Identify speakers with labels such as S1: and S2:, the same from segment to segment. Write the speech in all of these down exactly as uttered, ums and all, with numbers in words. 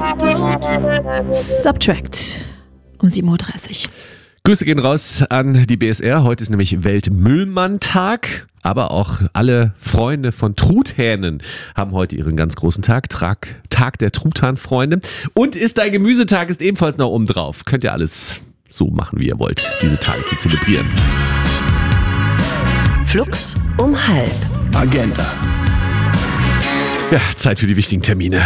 S1: Subtract um sieben Uhr dreißig.
S2: Grüße gehen raus an die B S R. Heute ist nämlich Weltmüllmann-Tag. Aber auch alle Freunde von Truthähnen haben heute ihren ganz großen Tag. Tag, Tag der Truthahnfreunde. Und ist dein Gemüsetag ist ebenfalls noch oben drauf. Könnt ihr alles so machen, wie ihr wollt, diese Tage zu zelebrieren.
S3: Flux um halb.
S4: Agenda.
S2: Ja, Zeit für die wichtigen Termine.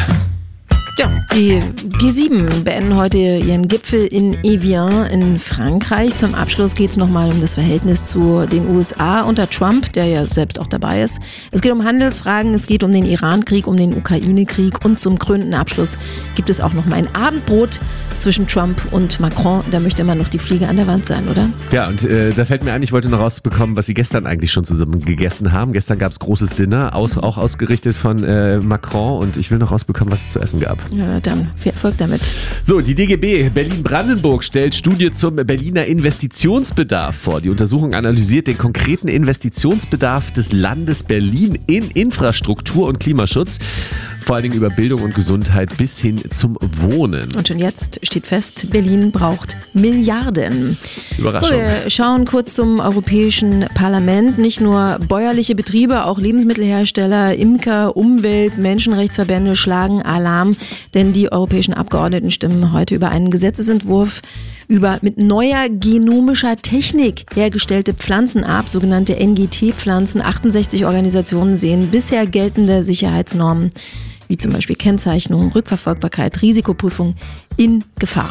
S1: Ja, die G sieben beenden heute ihren Gipfel in Evian in Frankreich. Zum Abschluss geht es nochmal um das Verhältnis zu den U S A unter Trump, der ja selbst auch dabei ist. Es geht um Handelsfragen, es geht um den Iran-Krieg, um den Ukraine-Krieg und zum krönenden Abschluss gibt es auch nochmal ein Abendbrot zwischen Trump und Macron. Da möchte man noch die Fliege an der Wand sein, oder?
S2: Ja, und äh, da fällt mir ein, ich wollte noch rausbekommen, was sie gestern eigentlich schon zusammen gegessen haben. Gestern gab es großes Dinner, aus, auch ausgerichtet von äh, Macron, und ich will noch rausbekommen, was es zu essen gab.
S1: Ja, dann viel Erfolg damit.
S2: So, die D G B Berlin-Brandenburg stellt Studie zum Berliner Investitionsbedarf vor. Die Untersuchung analysiert den konkreten Investitionsbedarf des Landes Berlin in Infrastruktur und Klimaschutz. Vor allen Dingen über Bildung und Gesundheit bis hin zum Wohnen.
S1: Und schon jetzt steht fest, Berlin braucht Milliarden.
S2: Überraschung.
S1: So, wir schauen kurz zum Europäischen Parlament. Nicht nur bäuerliche Betriebe, auch Lebensmittelhersteller, Imker, Umwelt, Menschenrechtsverbände schlagen Alarm. Denn die europäischen Abgeordneten stimmen heute über einen Gesetzesentwurf über mit neuer genomischer Technik hergestellte Pflanzen ab, sogenannte N G T-Pflanzen. achtundsechzig Organisationen sehen bisher geltende Sicherheitsnormen, wie zum Beispiel Kennzeichnung, Rückverfolgbarkeit, Risikoprüfung, in Gefahr.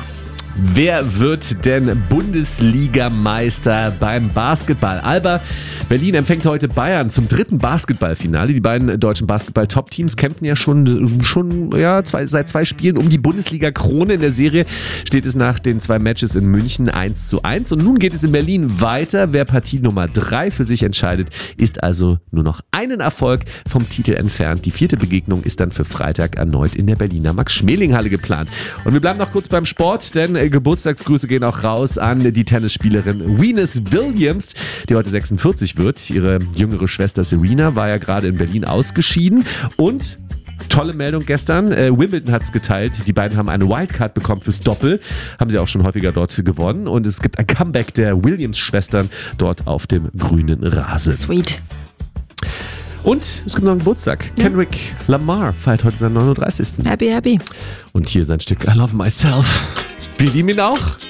S2: Wer wird denn Bundesligameister beim Basketball? Alba Berlin empfängt heute Bayern zum dritten Basketballfinale. Die beiden deutschen Basketball-Top-Teams kämpfen ja schon, schon ja, zwei, seit zwei Spielen um die Bundesliga-Krone. In der Serie steht es nach den zwei Matches in München eins zu eins. Und nun geht es in Berlin weiter. Wer Partie Nummer drei für sich entscheidet, ist also nur noch einen Erfolg vom Titel entfernt. Die vierte Begegnung ist dann für Freitag erneut in der Berliner Max-Schmeling-Halle geplant. Und wir bleiben noch kurz beim Sport, denn Geburtstagsgrüße gehen auch raus an die Tennisspielerin Venus Williams, die heute sechsundvierzig wird. Ihre jüngere Schwester Serena war ja gerade in Berlin ausgeschieden. Und tolle Meldung gestern, äh, Wimbledon hat es geteilt, die beiden haben eine Wildcard bekommen fürs Doppel, haben sie auch schon häufiger dort gewonnen, und es gibt ein Comeback der Williams-Schwestern dort auf dem grünen Rasen.
S1: Sweet.
S2: Und es gibt noch einen Geburtstag. Ja. Kendrick Lamar feiert heute seinen neununddreißigsten
S1: Happy, happy.
S2: Und hier sein Stück I Love Myself. Wir lieben ihn auch.